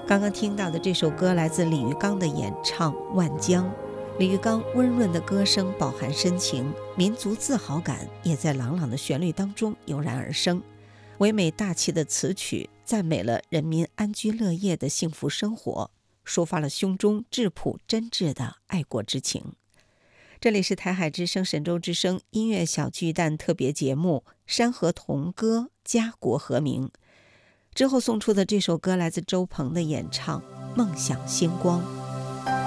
刚刚听到的这首歌来自李玉刚的演唱《万江》，李玉刚温润的歌声饱含深情，民族自豪感也在朗朗的旋律当中油然而生。唯美大气的词曲赞美了人民安居乐业的幸福生活，抒发了胸中质朴真挚的爱国之情。这里是台海之声神州之声音乐小巨蛋特别节目《山河同歌家国和鸣》，之后送出的这首歌来自周鹏的演唱《梦想星光》。